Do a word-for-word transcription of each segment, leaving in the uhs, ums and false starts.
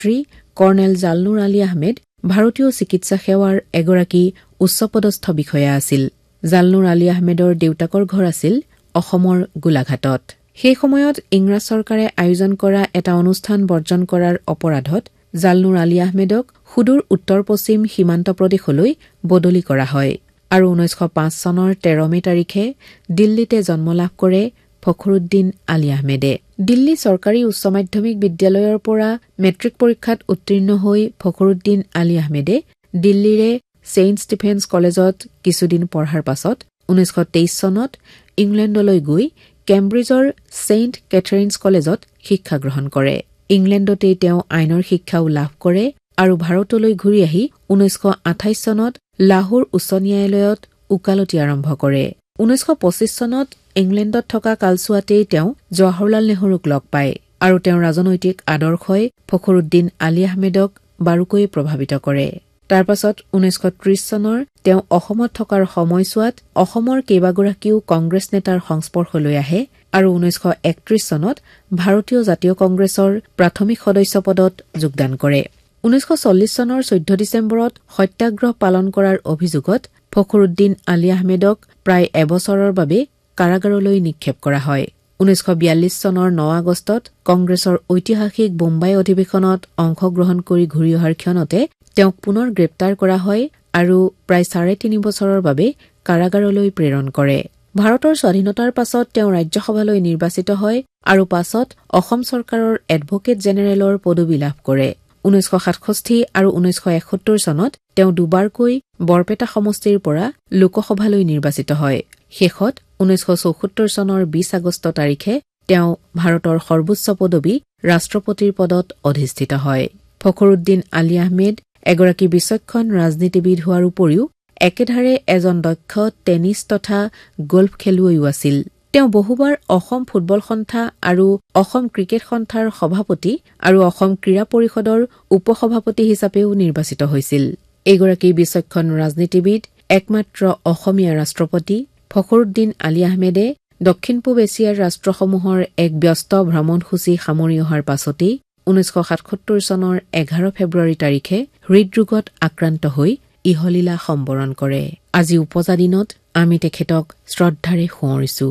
পিতৃ কৰ্ণেল জালনুৰ আলী আহমেদ ভাৰতীয় চিকিৎসা সেৱাৰ এগৰাকী উচ্চপদস্থ বিষয়া আছিল। জালনুৰ আলী আহমেদৰ দেউতাকৰ ঘৰ আছিল অসমৰ গোলাঘাটত। সেই সময়ত ইংৰাজ চৰকাৰে আয়োজন কৰা এটা অনুষ্ঠান বৰ্জন কৰাৰ অপৰাধত জালনুৰ আলী আহমেদক সুদূৰ উত্তৰ পশ্চিম সীমান্ত প্ৰদেশলৈ বদলি কৰা হয় আৰু ঊনৈশ পাঁচ চনৰ তেৰ মে তাৰিখে দিল্লীতে জন্মলাভ কৰে ফখৰুদ্দিন আলী আহমেদে। দিল্লী চৰকাৰী উচ্চ মাধ্যমিক বিদ্যালয়ৰ পৰা মেট্ৰিক পৰীক্ষাত উত্তীৰ্ণ হৈ ফখৰুদ্দিন আলী আহমেদে দিল্লীৰে ছেইণ্ট ষ্টিফেন্স কলেজত কিছুদিন পঢ়াৰ পাছত ঊনৈশ তেইছ চনত ইংলেণ্ডলৈ গৈ কেম্ব্ৰিজৰ ছেইণ্ট কেথৰিন্স কলেজত শিক্ষা গ্ৰহণ কৰে। ইংলেণ্ডতেই তেওঁ আইনৰ শিক্ষাও লাভ কৰে আৰু ভাৰতলৈ ঘূৰি আহি ঊনৈশ আঠাইছ চনত লাহোৰ উচ্চ ন্যায়ালয়ত ওকালতি আৰম্ভ কৰে। ঊনৈশ পঁচিছ চনত ইংলেণ্ডত থকা কালচোৱাতেই তেওঁ জৱাহৰলাল নেহৰুক লগ পায় আৰু তেওঁৰ ৰাজনৈতিক আদৰ্শই ফখৰুদ্দিন আলী আহমেদক বাৰুকৈ প্ৰভাৱিত কৰে। তাৰ পাছত ঊনৈশ ত্ৰিশ চনৰ তেওঁ অসমত থকাৰ সময়ছোৱাত অসমৰ কেইবাগৰাকীও কংগ্ৰেছ নেতাৰ সংস্পৰ্শলৈ আহে আৰু ঊনৈশ একত্ৰিশ চনত ভাৰতীয় জাতীয় কংগ্ৰেছৰ প্ৰাথমিক সদস্য পদত যোগদান কৰে। ঊনৈশ চল্লিছ চনৰ চৈধ্য ডিচেম্বৰত সত্যাগ্ৰহ পালন কৰাৰ অভিযোগত ফখৰুদ্দিন আলী আহমেদক প্ৰায় এবছৰৰ বাবে কাৰাগাৰলৈ নিক্ষেপ কৰা হয়। ঊনৈশ বিয়াল্লিছ চনৰ ন আগষ্টত কংগ্ৰেছৰ ঐতিহাসিক বোম্বাই অধিৱেশনত অংশগ্ৰহণ কৰি ঘূৰি অহাৰ ক্ষণতে তেওঁক পুনৰ গ্ৰেপ্তাৰ কৰা হয় আৰু প্ৰায় চাৰে তিনি বছৰৰ বাবে কাৰাগাৰলৈ প্ৰেৰণ কৰে। ভাৰতৰ স্বাধীনতাৰ পাছত তেওঁ ৰাজ্যসভালৈ নিৰ্বাচিত হয় আৰু পাছত অসম চৰকাৰৰ এডভোকেট জেনেৰেলৰ পদবী লাভ কৰে। ঊনৈশ সাতষষ্ঠি আৰু ঊনৈশ এসত্তৰ চনত তেওঁ দুবাৰকৈ বৰপেটা সমষ্টিৰ পৰা লোকসভালৈ নিৰ্বাচিত হয়। শেষত ঊনৈশ চৌসত্তৰ চনৰ বিশ আগষ্ট তাৰিখে তেওঁ ভাৰতৰ সৰ্বোচ্চ পদবী ৰাষ্ট্ৰপতিৰ পদত অধিষ্ঠিত হয়। ফখৰুদ্দিন আলী আহমেদ এগৰাকী বিচক্ষণ ৰাজনীতিবিদ হোৱাৰ উপৰিও একেধাৰে এজন দক্ষ টেনিছ তথা গল্ফ খেলুৱৈও আছিল। তেওঁ বহুবাৰ অসম ফুটবল সন্থা আৰু অসম ক্ৰিকেট সন্থাৰ সভাপতি আৰু অসম ক্ৰীড়া পৰিষদৰ উপসভাপতি হিচাপেও নিৰ্বাচিত হৈছিল। এইগৰাকী বিচক্ষণ ৰাজনীতিবিদ একমাত্ৰ অসমীয়া ৰাষ্ট্ৰপতি ফখৰুদ্দিন আলী আহমেদে দক্ষিণ পূব এছিয়াৰ ৰাষ্ট্ৰসমূহৰ এক ব্যস্ত ভ্ৰমণসূচী সামৰি অহাৰ পাছতেই ঊনৈশ সাতসত্তৰ চনৰ এঘাৰ ফেব্ৰুৱাৰী তাৰিখে হৃদৰোগত আক্ৰান্ত হৈ ইহলীলা সম্বৰণ কৰে। আজি উপজা দিনত আমি তেখেতক শ্ৰদ্ধাৰে সোঁৱৰিছো।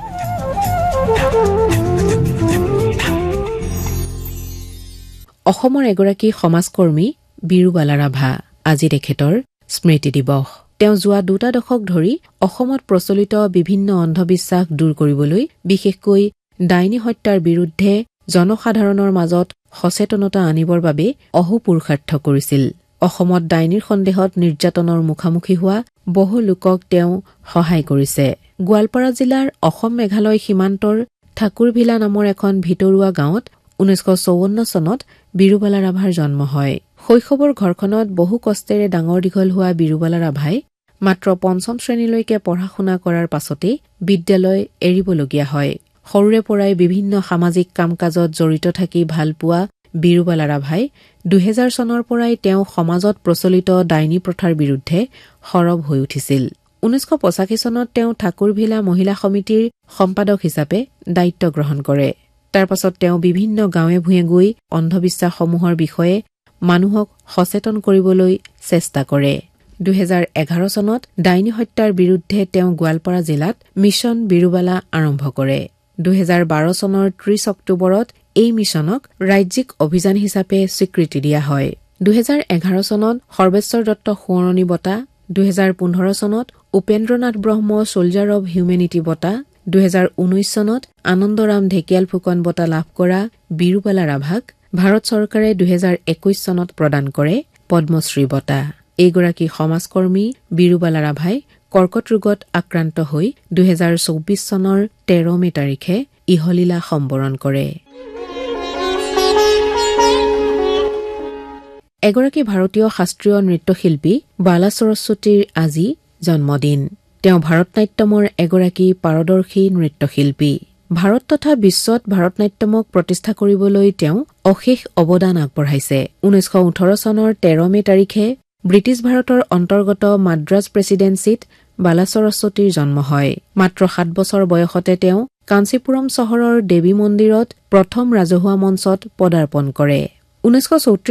অসমৰ এগৰাকী সমাজকৰ্মী বিৰুবালা ৰাভা। আজি তেখেতৰ স্মৃতি দিৱস। তেওঁ যোৱা দুটা দশক ধৰি অসমত প্ৰচলিত বিভিন্ন অন্ধবিশ্বাস দূৰ কৰিবলৈ বিশেষকৈ ডাইনী হত্যাৰ বিৰুদ্ধে জনসাধাৰণৰ মাজত সচেতনতা আনিবৰ বাবে অহোপুৰুষাৰ্থ কৰিছিল। অসমত ডাইনীৰ সন্দেহত নিৰ্যাতনৰ মুখামুখি হোৱা বহু লোকক তেওঁ সহায় কৰিছে। গোৱালপাৰা জিলাৰ অসম মেঘালয় সীমান্তৰ ঠাকুৰভিলা নামৰ এখন ভিতৰুৱা গাঁৱত ঊনৈশ চৌৱন্ন চনত বিৰুবালা ৰাভাৰ জন্ম হয়। শৈশৱৰ ঘৰখনত বহু কষ্টেৰে ডাঙৰ দীঘল হোৱা বিৰুবালা ৰাভাই মাত্ৰ পঞ্চম শ্ৰেণীলৈকে পঢ়া শুনা কৰাৰ পাছতে বিদ্যালয় এৰিবলগীয়া হয়। সৰুৰে পৰাই বিভিন্ন সামাজিক কাম কাজত জড়িত থাকি ভাল পোৱা বিৰুবালা ৰাভাই দুহেজাৰ চনৰ পৰাই তেওঁ সমাজত প্ৰচলিত ডাইনী প্ৰথাৰ বিৰুদ্ধে সৰব হৈ উঠিছিল। ঊনৈশ পঁচাশী চনত তেওঁ ঠাকুৰভিলা মহিলা সমিতিৰ সম্পাদক হিচাপে দায়িত্ব গ্ৰহণ কৰে। তাৰ পাছত তেওঁ বিভিন্ন গাঁৱে ভূঞে গৈ অন্ধবিশ্বাসসমূহৰ বিষয়ে মানুহক সচেতন কৰিবলৈ চেষ্টা কৰে। দুহেজাৰ এঘাৰ চনত ডাইনী হত্যাৰ বিৰুদ্ধে তেওঁ গোৱালপাৰা জিলাত মিছন বিৰুবালা আৰম্ভ কৰে। দুহেজাৰ বাৰ চনৰ ত্ৰিশ অক্টোবৰত এই মিছনক ৰাজ্যিক অভিযান হিচাপে স্বীকৃতি দিয়া হয়। দুহেজাৰ এঘাৰ চনত সৰ্বেশ্বৰ দত্ত সোঁৱৰণী বঁটা, দুহেজাৰ পোন্ধৰ চনত উপেন্দ্ৰনাথ ব্ৰহ্ম ছোলজাৰ অব হিউমেনিটি বঁটা, দুহেজাৰ ঊনৈশ চনত আনন্দৰাম ঢেকিয়াল ফুকন বঁটা লাভ কৰা বিৰুবালা ৰাভাক ভাৰত চৰকাৰে দুহেজাৰ একৈশ চনত প্ৰদান কৰে পদ্মশ্ৰী বঁটা। এইগৰাকী সমাজকৰ্মী বিৰুবালা ৰাভাই কৰ্কট ৰোগত আক্ৰান্ত হৈ দুহেজাৰ চৌবিশ চনৰ তেৰ মে তাৰিখে ইহলীলা সম্বৰণ কৰে। এগৰাকী ভাৰতীয় শাস্ত্ৰীয় নৃত্যশিল্পী বালা সৰস্বতীৰ আজি জন্মদিন। তেওঁ ভাৰতনাট্যমৰ এগৰাকী পাৰদৰ্শী নৃত্যশিল্পী। ভাৰত তথা বিশ্বত ভাৰতনাট্যমক প্ৰতিষ্ঠা কৰিবলৈ তেওঁ অশেষ অৱদান আগবঢ়াইছে। ঊনৈশ ওঠৰ চনৰ তেৰ মে তাৰিখে ব্ৰিটিছ ভাৰতৰ অন্তৰ্গত মাদ্ৰাজ প্ৰেছিডেন্সিত বালা সৰস্বতীৰ জন্ম হয়। মাত্ৰ সাত বছৰ বয়সতে তেওঁ কাঞ্চীপুৰম চহৰৰ দেৱী মন্দিৰত প্ৰথম ৰাজহুৱা মঞ্চত পদাৰ্পণ কৰে। ঊনৈশ চৌত্ৰিশ